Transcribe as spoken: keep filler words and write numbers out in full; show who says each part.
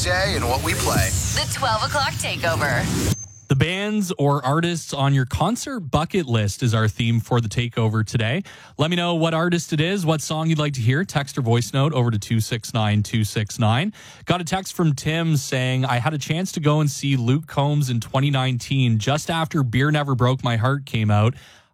Speaker 1: say and what we play.
Speaker 2: The twelve o'clock takeover.
Speaker 3: The bands or artists on your concert bucket list is our theme for the takeover today. Let me know what artist it is, what song you'd like to hear. Text or voice note over to two six nine two six nine. Got a text from Tim saying, I had a chance to go and see Luke Combs in twenty nineteen just after Beer Never Broke My Heart came out.